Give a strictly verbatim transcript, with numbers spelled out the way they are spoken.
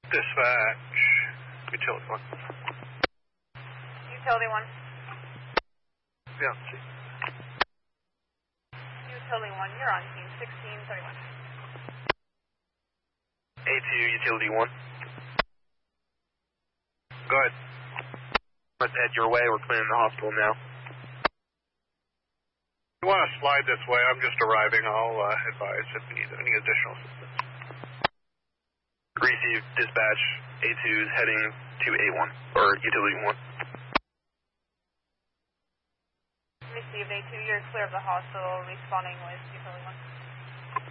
Dispatch, utility one. Utility one. Yeah, see. Utility one, you're on team sixteen thirty-one. A two, utility one. Go ahead. Let's head your way. We're clearing the hospital now. You want to slide this way? I'm just arriving. I'll uh, advise if you need any additional assistance. Receive dispatch. A two is heading to A one, or utility one. Received A two, you're clear of the hospital, responding with utility one.